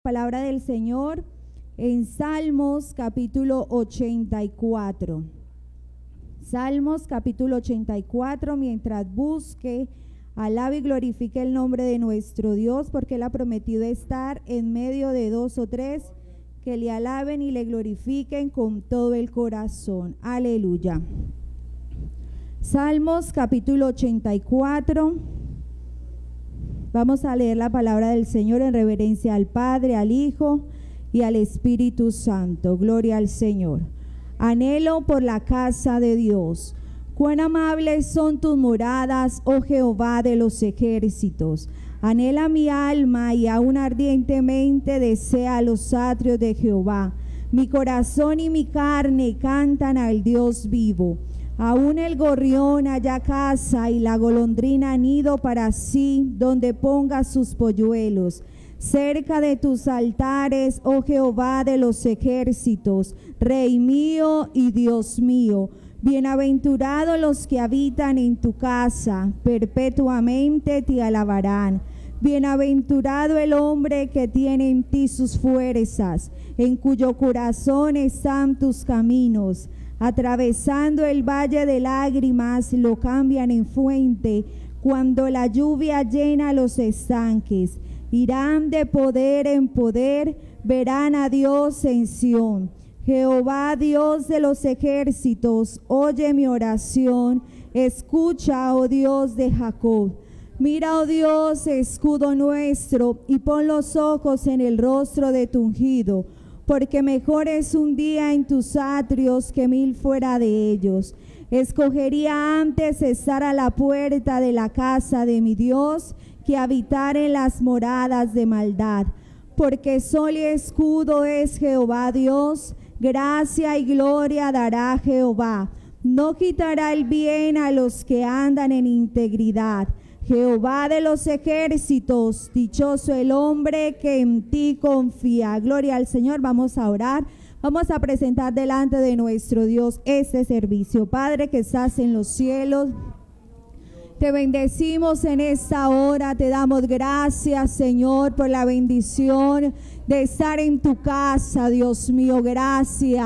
palabra del Señor en Salmos capítulo 84. Salmos capítulo 84, mientras busque, alabe y glorifique el nombre de nuestro Dios, porque Él ha prometido estar en medio de dos o tres que le alaben y le glorifiquen con todo el corazón. Aleluya. Salmos capítulo 84. Vamos a leer la palabra del Señor en reverencia al Padre, al Hijo y al Espíritu Santo. Gloria al Señor. Anhelo por la casa de Dios. Cuán amables son tus moradas, oh Jehová de los ejércitos. Anhela mi alma y aún ardientemente desea los atrios de Jehová. Mi corazón y mi carne cantan al Dios vivo. Aún el gorrión halla casa y la golondrina nido para sí, donde ponga sus polluelos. Cerca de tus altares, oh Jehová de los ejércitos, Rey mío y Dios mío. Bienaventurados los que habitan en tu casa, perpetuamente te alabarán. Bienaventurado el hombre que tiene en ti sus fuerzas, en cuyo corazón están tus caminos. Atravesando el valle de lágrimas lo cambian en fuente, cuando la lluvia llena los estanques. Irán de poder en poder, verán a Dios en Sión. Jehová, Dios de los ejércitos, oye mi oración, escucha, oh Dios de Jacob. Mira, oh Dios, escudo nuestro, y pon los ojos en el rostro de tu ungido, porque mejor es un día en tus atrios que 1000 fuera de ellos. Escogería antes estar a la puerta de la casa de mi Dios que habitar en las moradas de maldad, porque sol y escudo es Jehová Dios, gracia y gloria dará Jehová. No quitará el bien a los que andan en integridad. Jehová de los ejércitos, dichoso el hombre que en ti confía. Gloria al Señor. Vamos a orar. Vamos a presentar delante de nuestro Dios este servicio. Padre que estás en los cielos, te bendecimos en esta hora. Te damos gracias, Señor, por la bendición de estar en tu casa, Dios mío. Gracias.